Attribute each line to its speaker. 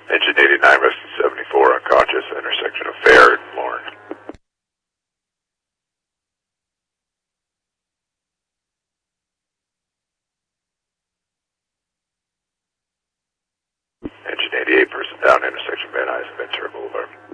Speaker 1: Engine 89, rescue 74, unconscious, intersection of Fair and Lorne. Engine 88, person down, intersection Van Nuys and Ventura Boulevard.